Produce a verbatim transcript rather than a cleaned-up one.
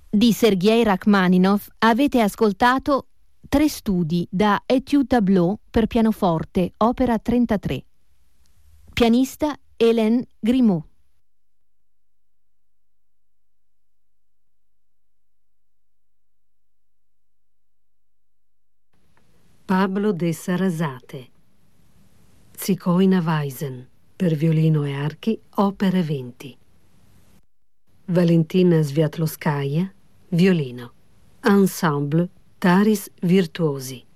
Di Sergei Rachmaninov avete ascoltato tre studi da Étude Tableau per pianoforte, opera trentatré. Pianista Hélène Grimaud. Pablo de Sarasate. Zigeuner Weisen per violino e archi, opera venti. Valentina Sviatlowskaja, violino. Ensemble Taris Virtuosi.